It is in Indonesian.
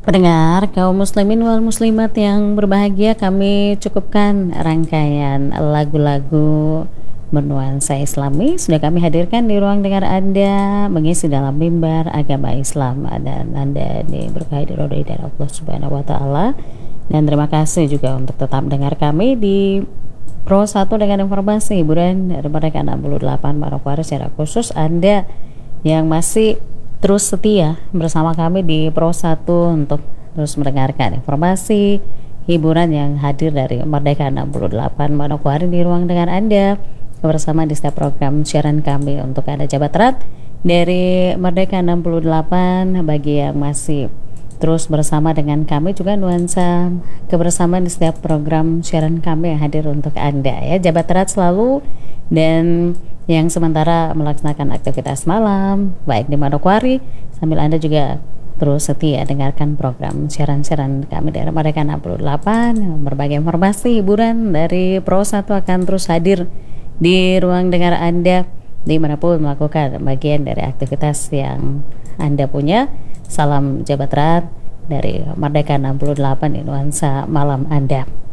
Pendengar kaum muslimin wal muslimat yang berbahagia, kami cukupkan rangkaian lagu-lagu bernuansa Islami sudah kami hadirkan di ruang dengar Anda mengisi dalam mimbar agama Islam, dan Anda diberkahi diridhoi dari Allah Subhanahu wa taala. Dan terima kasih juga untuk tetap dengar kami di Pro 1 dengan informasi hiburan dari mereka 68 Manokwari. Secara khusus Anda yang masih terus setia bersama kami di Pro 1 untuk terus mendengarkan informasi hiburan yang hadir dari Merdeka 68 Manokwari di ruang dengan Anda bersama di setiap program siaran kami untuk Anda jabat erat dari Merdeka 68. Bagi yang masih terus bersama dengan kami juga nuansa kebersamaan di setiap program siaran kami yang hadir untuk Anda ya, jabat erat selalu. Dan yang sementara melaksanakan aktivitas malam baik di Manokwari, sambil Anda juga terus setia dengarkan program siaran-siaran kami dari Merdeka 68. Berbagai informasi hiburan dari Pro 1 akan terus hadir di ruang dengar Anda dimanapun melakukan bagian dari aktivitas yang Anda punya. Salam jabat erat dari Merdeka 68 di nuansa malam Anda.